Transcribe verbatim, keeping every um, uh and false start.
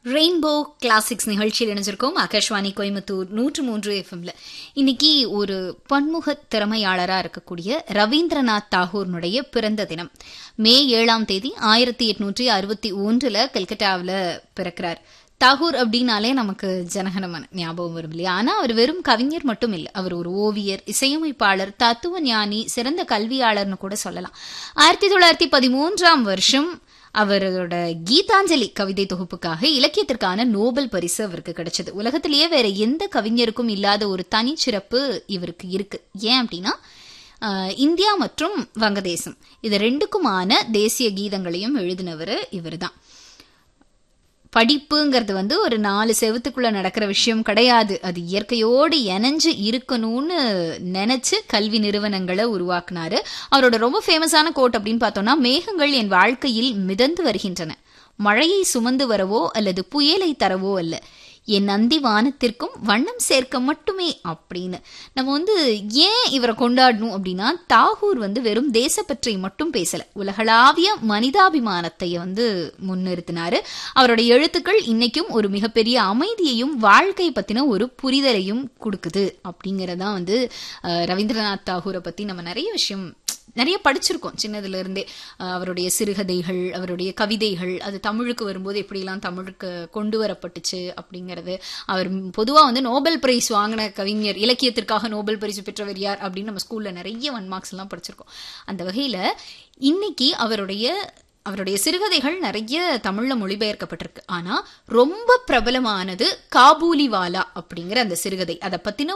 Rainbow classics நிகழ்ச்சியில் இணைஞ்சிருக்கோம். ஆகாஷ்வாணி கோயம்புத்தூர் நூற்று மூன்று எஃப்எம்ல இன்னைக்கு ஒரு பன்முக திறமையாளராக இருக்கக்கூடிய ரவீந்திரநாத் தாகூர்னுடைய பிறந்த தினம். மே ஏழாம் தேதி ஆயிரத்தி எட்நூற்றி அறுபத்தி ஒன்றுல கல்கட்டாவில் பிறக்கிறார். தாகூர் அப்படின்னாலே நமக்கு ஜனகணமன ஞாபகம் வரும் இல்லையா? ஆனா அவர் வெறும் கவிஞர் மட்டும் இல்லை, அவர் ஒரு ஓவியர், இசையமைப்பாளர், தத்துவ ஞானி, சிறந்த கல்வியாளர்னு கூட சொல்லலாம். ஆயிரத்தி தொள்ளாயிரத்தி பதிமூன்றாம் வருஷம் அவரோட கீதாஞ்சலி கவிதை தொகுப்புக்காக இலக்கியத்திற்கான நோபல் பரிசு அவருக்கு கிடைச்சது. உலகத்திலேயே வேற எந்த கவிஞருக்கும் இல்லாத ஒரு தனிச்சிறப்பு இவருக்கு இருக்கு. ஏன் அப்படின்னா, இந்தியா மற்றும் வங்கதேசம் இது ரெண்டுக்குமான தேசிய கீதங்களையும் எழுதினவர் இவர் தான். படிப்புங்கிறது வந்து ஒரு நாலு செவத்துக்குள்ள நடக்கிற விஷயம் கிடையாது. அது இயற்கையோடு இணைஞ்சு இருக்கணும்னு நினைச்சு கல்வி நிறுவனங்களை உருவாக்குனாரு. அவரோட ரொம்ப ஃபேமஸான கோட் அப்படின்னு பார்த்தோம்னா, மேகங்கள் என் வாழ்க்கையில் மிதந்து வருகின்றன, மழையை சுமந்து வரவோ அல்லது புயலை தரவோ அல்ல, என் நந்தி வானத்திற்கும் வண்ணம் சேர்க்க மட்டுமே அப்படின்னு. நம்ம வந்து ஏன் இவரை கொண்டாடணும் அப்படின்னா, தாகூர் வந்து வெறும் தேசப்பற்றை மட்டும் பேசல, உலகளாவிய மனிதாபிமானத்தை வந்து முன்னிறுத்தினாரு. அவருடைய எழுத்துக்கள் இன்னைக்கும் ஒரு மிகப்பெரிய அமைதியையும் வாழ்க்கை பத்தின ஒரு புரிதலையும் கொடுக்குது. அப்படிங்கறதான் வந்து ரவீந்திரநாத் தாகூரை பத்தி நம்ம நிறைய விஷயம் நிறைய படிச்சிருக்கோம் சின்னதுல இருந்தே. அவருடைய சிறுகதைகள், அவருடைய கவிதைகள், அது தமிழுக்கு வரும்போது எப்படிலாம் தமிழுக்கு கொண்டு வரப்பட்டுச்சு அப்படிங்கிறது. அவர் பொதுவா வந்து நோபல் பிரைஸ் வாங்கின கவிஞர், இலக்கியத்திற்காக நோபல் பரிசு பெற்றவர் யார் அப்படின்னு நம்ம ஸ்கூல்ல நிறைய ஒன் மார்க்ஸ் எல்லாம் படிச்சிருக்கோம். அந்த வகையில இன்னைக்கு அவருடைய அவருடைய சிறுகதைகள் நிறைய தமிழ்ல மொழிபெயர்க்கப்பட்டிருக்கு. ஆனா ரொம்ப பிரபலமானது காபூலிவாலா அப்படிங்கிற அந்த சிறுகதை. அதை பத்தின